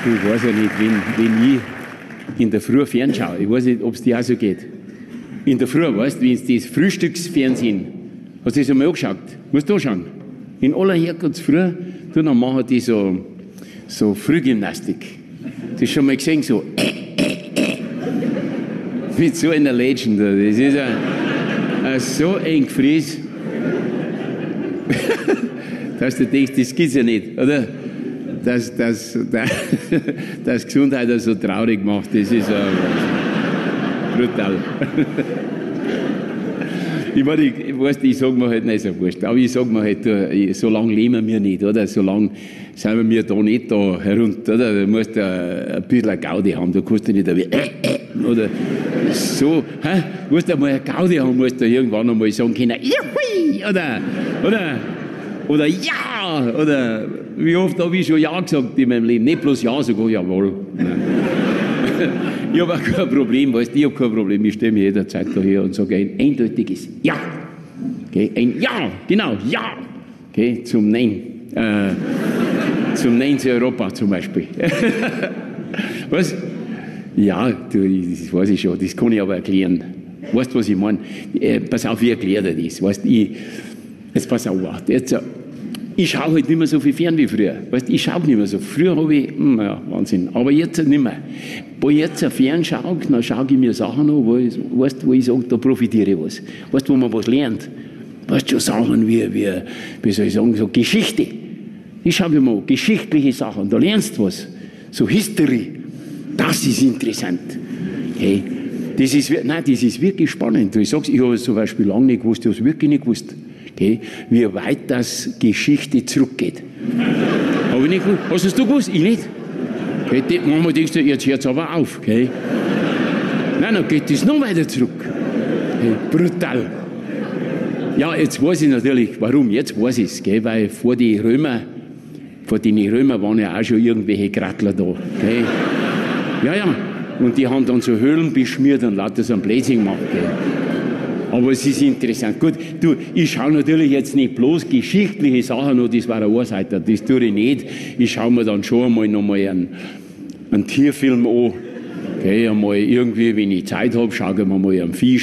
Ich weiß ja nicht, wenn ich in der Früh fernschaue, ich weiß nicht, ob es dir auch so geht. In der Früh, weißt du, wenn es das Frühstücksfernsehen, hast du das einmal angeschaut? Musst du anschauen. In aller Herkunftsfrüh, dann machen die so Frühgymnastik. Das hast du schon mal gesehen, so mit so einer Legend. Das ist so eng gefräst, dass du denkst, das gibt's ja nicht, oder? Dass Gesundheit so traurig macht, das ist brutal. Ich meine, ich sage mir halt nicht so wurscht, aber ich sage mir halt, so lange leben wir nicht, oder? So lange sind wir da nicht da herunter, oder? Du musst ein bisschen Gaudi haben, du kannst ja nicht oder so, hä? Du musst einmal eine Gaudi haben, musst du irgendwann einmal sagen können, Juhui! Oder ja! Oder wie oft habe ich schon Ja gesagt in meinem Leben? Nicht bloß Ja, sogar Jawohl. Ich habe auch kein Problem, weißt du, ich habe kein Problem. Ich stehe mir jederzeit daher und sage ein eindeutiges Ja. Okay, ein Ja, genau, Ja. Okay, zum Nein. Zum Nein zu Europa zum Beispiel. Was? Ja, das weiß ich schon, das kann ich aber erklären. Weißt du, was ich meine? Pass auf, ich erkläre dir das. Weißt, jetzt pass auf, ich schaue halt nicht mehr so viel fern wie früher. Weißt, ich schaue nicht mehr so. Früher habe ich, ja, Wahnsinn, aber jetzt nicht mehr. Wo ich jetzt fern schaue, dann schaue ich mir Sachen an, wo ich sage, da profitiere ich was. Weißt du, wo man was lernt? Weißt du, so Sachen wie soll ich sagen, so Geschichte. Ich schaue mir mal geschichtliche Sachen, da lernst du was. So History. Das ist interessant. Hey, das ist wirklich spannend. Ich sage es, ich habe es zum Beispiel lange nicht gewusst, ich habe es wirklich nicht gewusst. Okay, wie weit das Geschichte zurückgeht. Habe ich nicht gewusst. Hast du es gewusst? Ich nicht. Okay, manchmal denkst du, jetzt hört es aber auf. Okay. Nein, dann geht es noch weiter zurück. Okay, brutal. Ja, jetzt weiß ich natürlich, warum. Jetzt weiß ich es, weil vor den Römern waren ja auch schon irgendwelche Grattler da. Okay. Ja. Und die haben dann so Höhlen beschmiert und lauter so ein Blödsinn gemacht. Okay. Aber es ist interessant. Gut, ich schaue natürlich jetzt nicht bloß geschichtliche Sachen an, das war ein Ohrseiter, das tue ich nicht. Ich schaue mir dann schon einmal nochmal einen Tierfilm an. Okay, einmal irgendwie, wenn ich Zeit habe, schaue ich mir mal einen Vieh